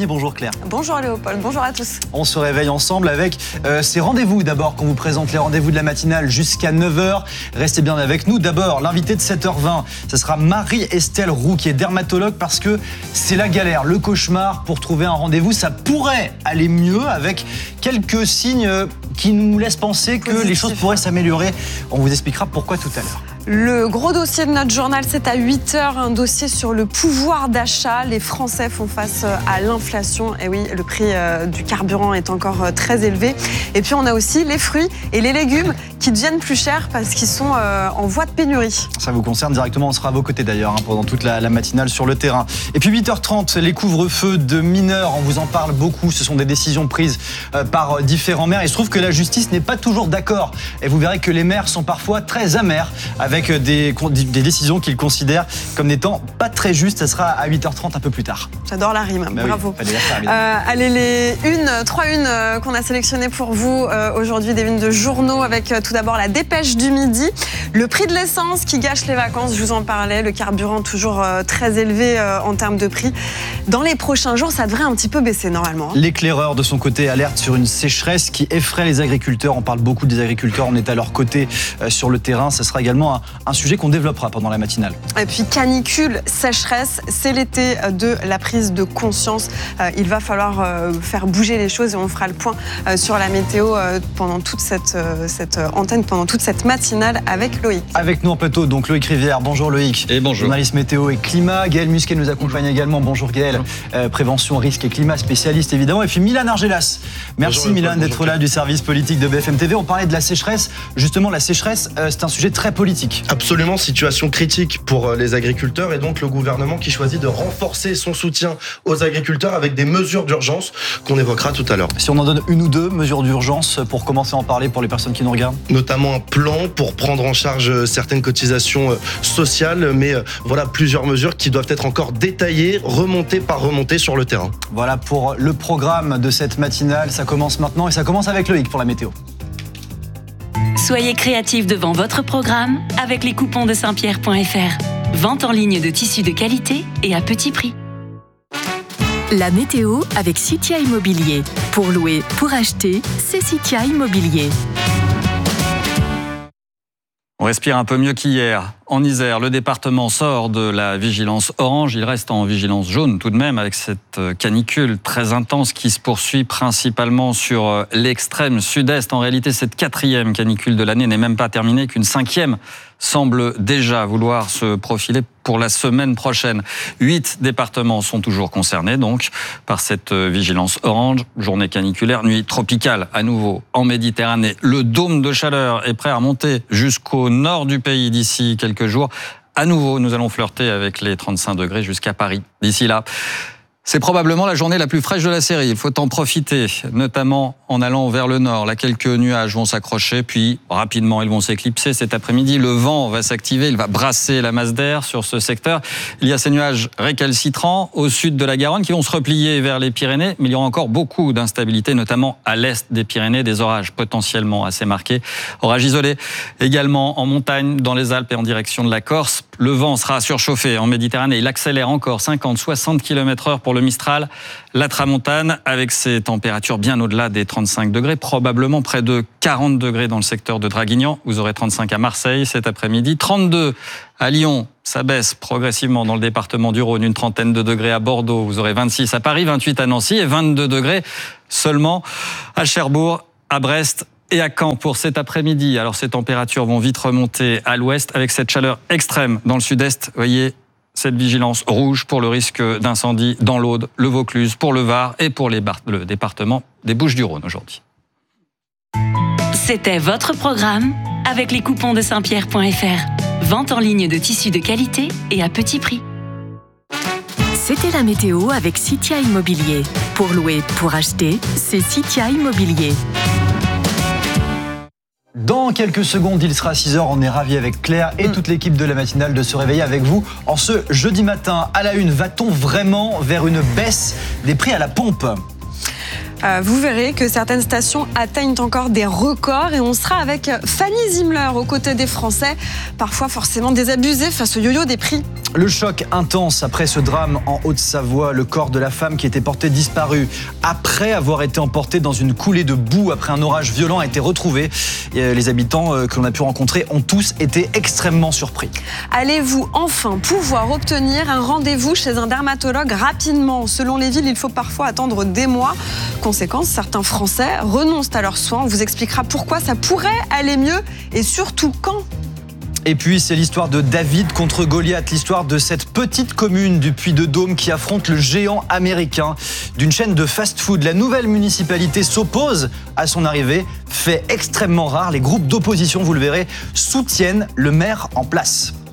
Midi. Bonjour Claire. Bonjour Léopold, bonjour à tous. On se réveille ensemble avec ces rendez-vous. D'abord, qu'on vous présente les rendez-vous de la matinale jusqu'à 9h. Restez bien avec nous. D'abord, l'invité de 7h20, ce sera Marie-Estelle Roux, qui est dermatologue, parce que c'est la galère, le cauchemar pour trouver un rendez-vous. Ça pourrait aller mieux avec quelques signes qui nous laissent penser que les choses pourraient s'améliorer. On vous expliquera pourquoi tout à l'heure. Le gros dossier de notre journal, c'est à 8h, un dossier sur le pouvoir d'achat. Les Français font face à l'inflation. Et oui, le prix du carburant est encore très élevé. Et puis on a aussi les fruits et les légumes qui deviennent plus chers parce qu'ils sont en voie de pénurie. Ça vous concerne directement, on sera à vos côtés d'ailleurs pendant toute la matinale sur le terrain. Et puis 8h30, les couvre-feux de mineurs, on vous en parle beaucoup. Ce sont des décisions prises par différents maires. Il se trouve que la justice n'est pas toujours d'accord. Et vous verrez que les maires sont parfois très amers avec des décisions qu'ils considèrent comme n'étant pas très justes. Ça sera à 8h30 un peu plus tard. J'adore la rime, bravo. Oui, allez, les trois unes qu'on a sélectionnées pour vous aujourd'hui, des unes de journaux avec tout d'abord la dépêche du midi. Le prix de l'essence qui gâche les vacances, je vous en parlais, le carburant toujours très élevé en termes de prix. Dans les prochains jours, ça devrait un petit peu baisser normalement. L'éclaireur de son côté alerte sur une sécheresse qui effraie les agriculteurs. On parle beaucoup des agriculteurs, on est à leur côté sur le terrain. Ce sera également un sujet qu'on développera pendant la matinale. Et puis canicule, sécheresse, c'est l'été de la prise de conscience. Il va falloir faire bouger les choses et on fera le point sur la météo pendant toute cette antenne, pendant toute cette matinale avec Loïc. Avec nous en plateau, donc Loïc Rivière. Bonjour Loïc. Et bonjour. Journaliste météo et climat. Gaël Musquet nous accompagne également. Bonjour Gaël. Prévention, risque et climat, spécialiste évidemment. Et puis Milan Argelas. Merci bonjour, Milan d'être là du service politique de BFM TV. On parlait de la sécheresse. Justement, la sécheresse, c'est un sujet très politique. Absolument, situation critique pour les agriculteurs et donc le gouvernement qui choisit de renforcer son soutien aux agriculteurs avec des mesures d'urgence qu'on évoquera tout à l'heure. Si on en donne une ou deux mesures d'urgence pour commencer à en parler pour les personnes qui nous regardent. Notamment un plan pour prendre en charge certaines cotisations sociales, mais voilà plusieurs mesures qui doivent être encore détaillées, remontées par remontées sur le terrain. Voilà pour le programme de cette matinale, ça commence maintenant et ça commence avec Loïc pour la météo. Soyez créatifs devant votre programme avec les coupons de Saint-Pierre.fr. Vente en ligne de tissus de qualité et à petit prix. La météo avec Citia Immobilier. Pour louer, pour acheter, c'est Citia Immobilier. On respire un peu mieux qu'hier. En Isère, le département sort de la vigilance orange. Il reste en vigilance jaune tout de même avec cette canicule très intense qui se poursuit principalement sur l'extrême sud-est. En réalité, cette 4e canicule de l'année n'est même pas terminée, qu'une 5e semble déjà vouloir se profiler pour la semaine prochaine. 8 départements sont toujours concernés donc par cette vigilance orange. Journée caniculaire, nuit tropicale à nouveau en Méditerranée. Le dôme de chaleur est prêt à monter jusqu'au nord du pays d'ici quelques jours. À nouveau, nous allons flirter avec les 35 degrés jusqu'à Paris. D'ici là, c'est probablement la journée la plus fraîche de la série. Il faut en profiter, notamment en allant vers le nord. Là, quelques nuages vont s'accrocher, puis rapidement, ils vont s'éclipser. Cet après-midi, le vent va s'activer, il va brasser la masse d'air sur ce secteur. Il y a ces nuages récalcitrants au sud de la Garonne qui vont se replier vers les Pyrénées, mais il y aura encore beaucoup d'instabilité, notamment à l'est des Pyrénées, des orages potentiellement assez marqués. Orages isolés également en montagne, dans les Alpes et en direction de la Corse. Le vent sera surchauffé en Méditerranée. Il accélère encore 50-60 km/h pour le Mistral. La tramontane, avec ses températures bien au-delà des 35 degrés, probablement près de 40 degrés dans le secteur de Draguignan. Vous aurez 35 à Marseille cet après-midi, 32 à Lyon. Ça baisse progressivement dans le département du Rhône, une trentaine de degrés à Bordeaux. Vous aurez 26 à Paris, 28 à Nancy et 22 degrés seulement à Cherbourg, à Brest et à Caen pour cet après-midi. Alors ces températures vont vite remonter à l'ouest avec cette chaleur extrême dans le sud-est. Vous voyez cette vigilance rouge pour le risque d'incendie dans l'Aude, le Vaucluse, pour le Var et pour le département des Bouches-du-Rhône aujourd'hui. C'était votre programme avec les coupons de Saint-Pierre.fr. Vente en ligne de tissus de qualité et à petit prix. C'était la météo avec Citia Immobilier. Pour louer, pour acheter, c'est Citia Immobilier. Dans quelques secondes, il sera 6h. On est ravis avec Claire et toute l'équipe de la matinale de se réveiller avec vous en ce jeudi matin. À la une, va-t-on vraiment vers une baisse des prix à la pompe ? Vous verrez que certaines stations atteignent encore des records et on sera avec Fanny Zimler aux côtés des Français, parfois forcément désabusés face au yo-yo des prix. Le choc intense après ce drame en Haute-Savoie, le corps de la femme qui était portée disparue après avoir été emportée dans une coulée de boue après un orage violent a été retrouvé. Et les habitants que l'on a pu rencontrer ont tous été extrêmement surpris. Allez-vous enfin pouvoir obtenir un rendez-vous chez un dermatologue rapidement ? Selon les villes, il faut parfois attendre des mois. Conséquence, certains Français renoncent à leurs soins. On vous expliquera pourquoi ça pourrait aller mieux et surtout quand. Et puis, c'est l'histoire de David contre Goliath, l'histoire de cette petite commune du Puy-de-Dôme qui affronte le géant américain d'une chaîne de fast-food. La nouvelle municipalité s'oppose à son arrivée. Fait extrêmement rare, les groupes d'opposition, vous le verrez, soutiennent le maire en place.